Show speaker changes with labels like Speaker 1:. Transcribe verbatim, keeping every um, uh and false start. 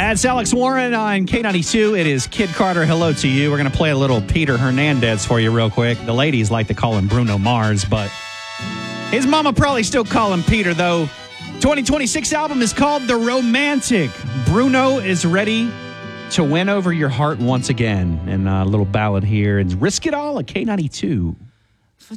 Speaker 1: That's Alex Warren on K ninety-two. It is Kid Carter. Hello to you. We're going to play a little Peter Hernandez for you real quick. The ladies like to call him Bruno Mars, but his mama probably still call him Peter, though. twenty twenty-six album is called The Romantic. Bruno is ready to win over your heart once again. And a little ballad here. It's Risk It All at K ninety-two.